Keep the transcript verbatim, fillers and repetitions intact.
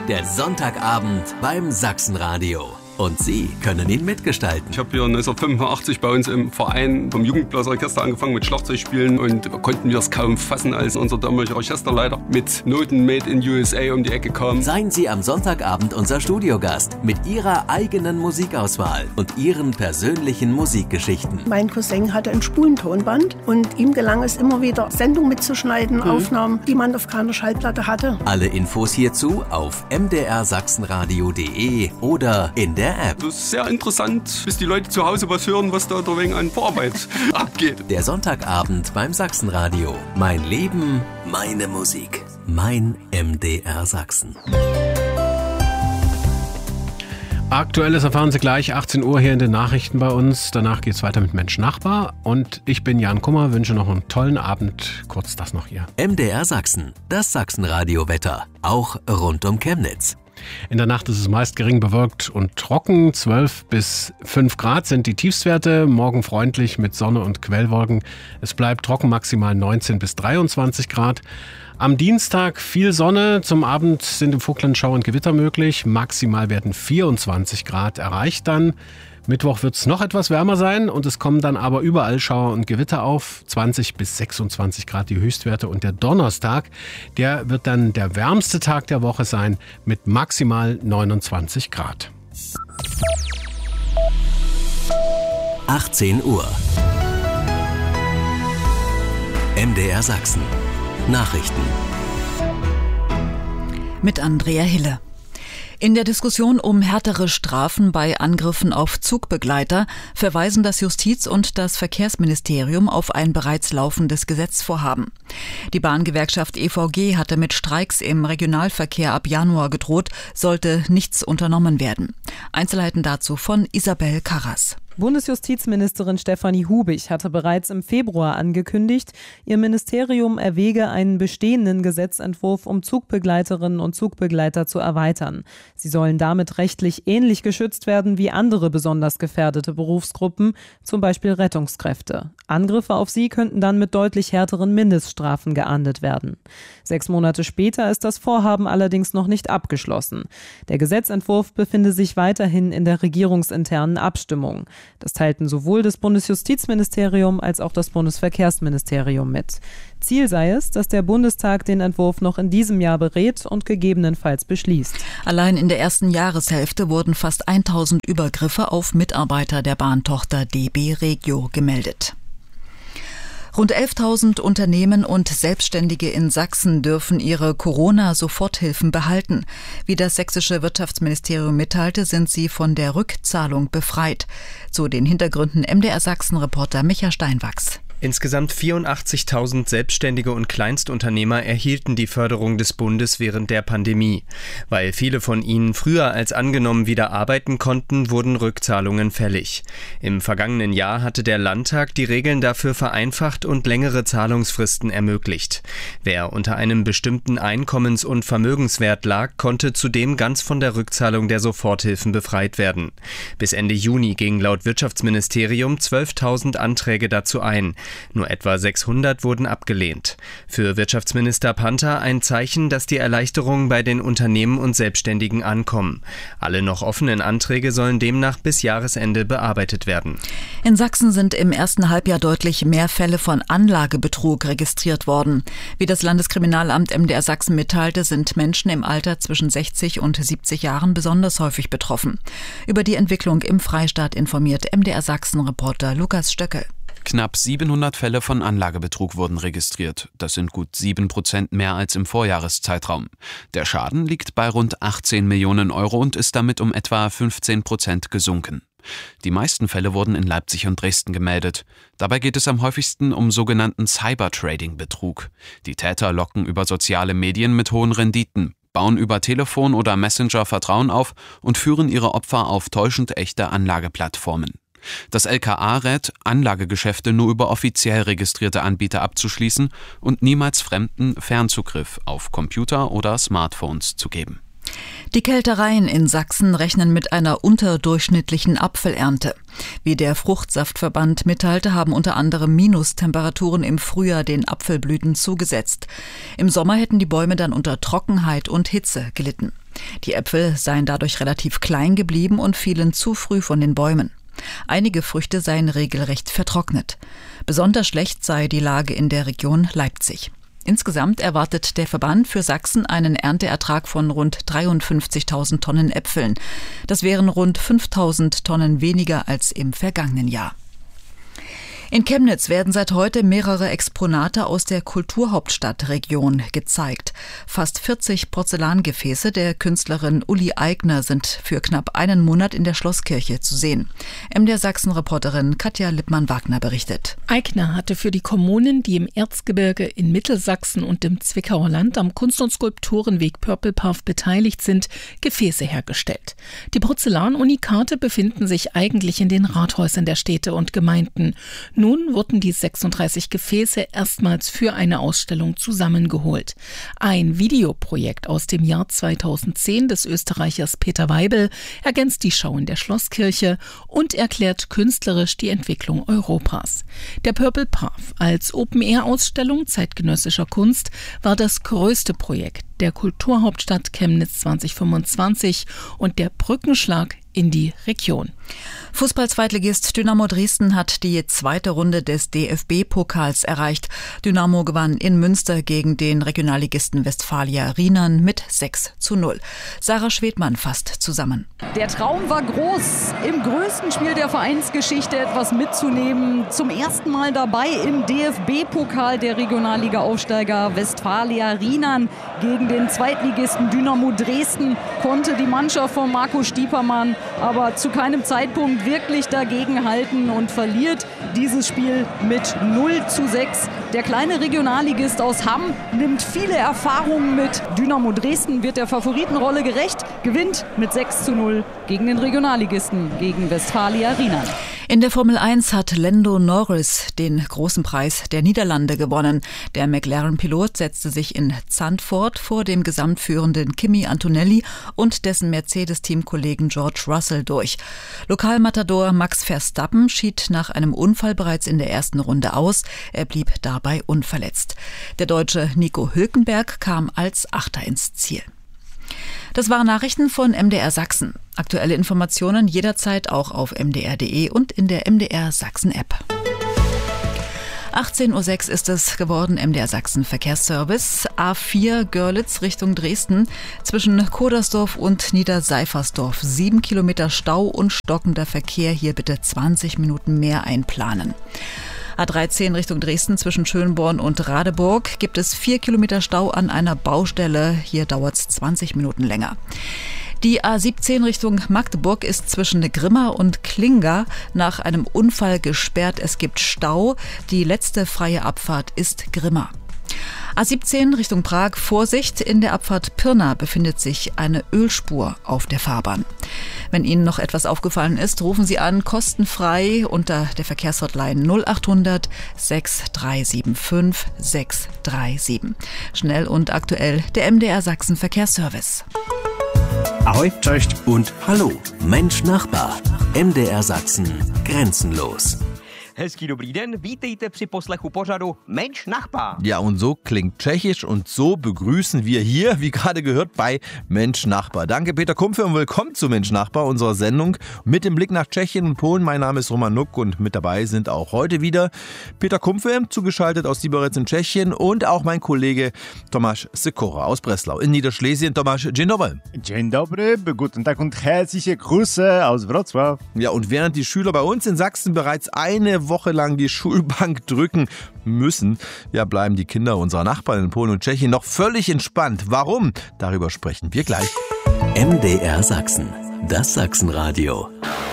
Der Sonntagabend beim Sachsenradio. Und Sie können ihn mitgestalten. Ich habe hier neunzehnhundertfünfundachtzig bei uns im Verein vom Jugendblasorchester angefangen mit Schlagzeugspielen und konnten wir es kaum fassen, als unser damaliger Orchesterleiter mit Noten Made in U S A um die Ecke kam. Seien Sie am Sonntagabend unser Studiogast mit Ihrer eigenen Musikauswahl und Ihren persönlichen Musikgeschichten. Mein Cousin hatte ein Spulentonband und ihm gelang es immer wieder, Sendungen mitzuschneiden, mhm. Aufnahmen, die man auf keiner Schallplatte hatte. Alle Infos hierzu auf m d r sachsenradio punkt d e oder in der App. Das ist sehr interessant, bis die Leute zu Hause was hören, was da wegen an Vorarbeit abgeht. Der Sonntagabend beim Sachsenradio. Mein Leben, meine Musik. Mein M D R Sachsen. Aktuelles erfahren Sie gleich, achtzehn Uhr hier in den Nachrichten bei uns. Danach geht es weiter mit Mensch Nachbar. Und ich bin Jan Kummer, wünsche noch einen tollen Abend. Kurz das noch hier. M D R Sachsen, das Sachsenradio-Wetter. Auch rund um Chemnitz. In der Nacht ist es meist gering bewölkt und trocken. zwölf bis fünf Grad sind die Tiefstwerte. Morgen freundlich mit Sonne und Quellwolken. Es bleibt trocken, maximal neunzehn bis dreiundzwanzig Grad. Am Dienstag viel Sonne. Zum Abend sind im Vogtland Schauer und Gewitter möglich. Maximal werden vierundzwanzig Grad erreicht dann. Mittwoch wird es noch etwas wärmer sein und es kommen dann aber überall Schauer und Gewitter auf. zwanzig bis sechsundzwanzig Grad die Höchstwerte. Und der Donnerstag, der wird dann der wärmste Tag der Woche sein mit maximal neunundzwanzig Grad. achtzehn Uhr. M D R Sachsen. Nachrichten. Mit Andrea Hille. In der Diskussion um härtere Strafen bei Angriffen auf Zugbegleiter verweisen das Justiz- und das Verkehrsministerium auf ein bereits laufendes Gesetzvorhaben. Die Bahngewerkschaft E V G hatte mit Streiks im Regionalverkehr ab Januar gedroht, sollte nichts unternommen werden. Einzelheiten dazu von Isabel Karras. Bundesjustizministerin Stefanie Hubich hatte bereits im Februar angekündigt, ihr Ministerium erwäge einen bestehenden Gesetzentwurf, um Zugbegleiterinnen und Zugbegleiter zu erweitern. Sie sollen damit rechtlich ähnlich geschützt werden wie andere besonders gefährdete Berufsgruppen, zum Beispiel Rettungskräfte. Angriffe auf sie könnten dann mit deutlich härteren Mindeststrafen geahndet werden. Sechs Monate später ist das Vorhaben allerdings noch nicht abgeschlossen. Der Gesetzentwurf befinde sich weiterhin in der regierungsinternen Abstimmung. Das teilten sowohl das Bundesjustizministerium als auch das Bundesverkehrsministerium mit. Ziel sei es, dass der Bundestag den Entwurf noch in diesem Jahr berät und gegebenenfalls beschließt. Allein in der ersten Jahreshälfte wurden fast tausend Übergriffe auf Mitarbeiter der Bahntochter D B Regio gemeldet. Rund elftausend Unternehmen und Selbstständige in Sachsen dürfen ihre Corona-Soforthilfen behalten. Wie das sächsische Wirtschaftsministerium mitteilte, sind sie von der Rückzahlung befreit. Zu den Hintergründen M D R Sachsen-Reporter Micha Steinwachs. Insgesamt vierundachtzigtausend Selbstständige und Kleinstunternehmer erhielten die Förderung des Bundes während der Pandemie. Weil viele von ihnen früher als angenommen wieder arbeiten konnten, wurden Rückzahlungen fällig. Im vergangenen Jahr hatte der Landtag die Regeln dafür vereinfacht und längere Zahlungsfristen ermöglicht. Wer unter einem bestimmten Einkommens- und Vermögenswert lag, konnte zudem ganz von der Rückzahlung der Soforthilfen befreit werden. Bis Ende Juni gingen laut Wirtschaftsministerium zwölftausend Anträge dazu ein. Nur etwa sechshundert wurden abgelehnt. Für Wirtschaftsminister Panther ein Zeichen, dass die Erleichterungen bei den Unternehmen und Selbstständigen ankommen. Alle noch offenen Anträge sollen demnach bis Jahresende bearbeitet werden. In Sachsen sind im ersten Halbjahr deutlich mehr Fälle von Anlagebetrug registriert worden. Wie das Landeskriminalamt M D R Sachsen mitteilte, sind Menschen im Alter zwischen sechzig und siebzig Jahren besonders häufig betroffen. Über die Entwicklung im Freistaat informiert M D R Sachsen-Reporter Lukas Stöckel. Knapp siebenhundert Fälle von Anlagebetrug wurden registriert. Das sind gut sieben Prozent mehr als im Vorjahreszeitraum. Der Schaden liegt bei rund achtzehn Millionen Euro und ist damit um etwa fünfzehn Prozent gesunken. Die meisten Fälle wurden in Leipzig und Dresden gemeldet. Dabei geht es am häufigsten um sogenannten Cybertrading-Betrug. Die Täter locken über soziale Medien mit hohen Renditen, bauen über Telefon oder Messenger Vertrauen auf und führen ihre Opfer auf täuschend echte Anlageplattformen. Das L K A rät, Anlagegeschäfte nur über offiziell registrierte Anbieter abzuschließen und niemals Fremden Fernzugriff auf Computer oder Smartphones zu geben. Die Kältereien in Sachsen rechnen mit einer unterdurchschnittlichen Apfelernte. Wie der Fruchtsaftverband mitteilte, haben unter anderem Minustemperaturen im Frühjahr den Apfelblüten zugesetzt. Im Sommer hätten die Bäume dann unter Trockenheit und Hitze gelitten. Die Äpfel seien dadurch relativ klein geblieben und fielen zu früh von den Bäumen. Einige Früchte seien regelrecht vertrocknet. Besonders schlecht sei die Lage in der Region Leipzig. Insgesamt erwartet der Verband für Sachsen einen Ernteertrag von rund dreiundfünfzigtausend Tonnen Äpfeln. Das wären rund fünftausend Tonnen weniger als im vergangenen Jahr. In Chemnitz werden seit heute mehrere Exponate aus der Kulturhauptstadtregion gezeigt. Fast vierzig Porzellangefäße der Künstlerin Uli Aigner sind für knapp einen Monat in der Schlosskirche zu sehen. M D R Sachsen-Reporterin Katja Lippmann-Wagner berichtet. Aigner hatte für die Kommunen, die im Erzgebirge, in Mittelsachsen und im Zwickauer Land am Kunst- und Skulpturenweg Purple Path beteiligt sind, Gefäße hergestellt. Die Porzellanunikate befinden sich eigentlich in den Rathäusern der Städte und Gemeinden. Nun wurden die sechsunddreißig Gefäße erstmals für eine Ausstellung zusammengeholt. Ein Videoprojekt aus dem Jahr zweitausendzehn des Österreichers Peter Weibel ergänzt die Schau in der Schlosskirche und erklärt künstlerisch die Entwicklung Europas. Der Purple Path als Open-Air-Ausstellung zeitgenössischer Kunst war das größte Projekt der Kulturhauptstadt Chemnitz zwanzig fünfundzwanzig und der Brückenschlag in die Region. Fußball-Zweitligist Dynamo Dresden hat die zweite Runde des D F B-Pokals erreicht. Dynamo gewann in Münster gegen den Regionalligisten Westfalia Rienan mit sechs zu null. Sarah Schwedmann fasst zusammen. Der Traum war groß, im größten Spiel der Vereinsgeschichte etwas mitzunehmen. Zum ersten Mal dabei im D F B-Pokal der Regionalliga-Aufsteiger Westfalia Rienan gegen den Zweitligisten Dynamo Dresden konnte die Mannschaft von Marco Stiepermann aber zu keinem Zeitpunkt wirklich dagegenhalten und verliert dieses Spiel mit null zu sechs. Der kleine Regionalligist aus Hamm nimmt viele Erfahrungen mit. Dynamo Dresden wird der Favoritenrolle gerecht, gewinnt mit sechs zu null gegen den Regionalligisten, gegen Westfalia Rienan. In der Formel eins hat Lando Norris den großen Preis der Niederlande gewonnen. Der McLaren-Pilot setzte sich in Zandvoort vor dem gesamtführenden Kimi Antonelli und dessen Mercedes-Teamkollegen George Russell durch. Lokalmatador Max Verstappen schied nach einem Unfall bereits in der ersten Runde aus. Er blieb dabei unverletzt. Der Deutsche Nico Hülkenberg kam als Achter ins Ziel. Das waren Nachrichten von M D R Sachsen. Aktuelle Informationen jederzeit auch auf m d r punkt d e und in der M D R Sachsen App. achtzehn Uhr sechs ist es geworden, M D R Sachsen Verkehrsservice. A vier Görlitz Richtung Dresden. Zwischen Kodersdorf und Niederseifersdorf. Sieben Kilometer Stau und stockender Verkehr. Hier bitte zwanzig Minuten mehr einplanen. A dreizehn Richtung Dresden zwischen Schönborn und Radeburg gibt es vier Kilometer Stau an einer Baustelle. Hier dauert es zwanzig Minuten länger. Die A siebzehn Richtung Magdeburg ist zwischen Grimma und Klinga nach einem Unfall gesperrt. Es gibt Stau. Die letzte freie Abfahrt ist Grimma. A siebzehn Richtung Prag, Vorsicht, in der Abfahrt Pirna befindet sich eine Ölspur auf der Fahrbahn. Wenn Ihnen noch etwas aufgefallen ist, rufen Sie an, kostenfrei unter der Verkehrshotline null achthundert sechs drei sieben fünf sechs drei sieben. Schnell und aktuell der M D R Sachsen Verkehrsservice. Ahoi, cześć und hallo, Mensch Nachbar. M D R Sachsen, grenzenlos. Hezký dobrý den, vítejte při poslechu pořadu Mensch Nachbar. Ja, und so klingt Tschechisch und so begrüßen wir hier, wie gerade gehört, bei Mensch Nachbar. Danke Peter Kumpfe und willkommen zu Mensch Nachbar, unserer Sendung mit dem Blick nach Tschechien und Polen. Mein Name ist Roman Nuck und mit dabei sind auch heute wieder Peter Kumpfe, zugeschaltet aus Liberec in Tschechien, und auch mein Kollege Tomasz Sikora aus Breslau in Niederschlesien. Tomasz, dzień dobry. Dzień dobry, guten Tag und herzliche Grüße aus Wrocław. Ja, und während die Schüler bei uns in Sachsen bereits eine Woche lang die Schulbank drücken müssen, ja, bleiben die Kinder unserer Nachbarn in Polen und Tschechien noch völlig entspannt. Warum? Darüber sprechen wir gleich. M D R Sachsen, das Sachsenradio.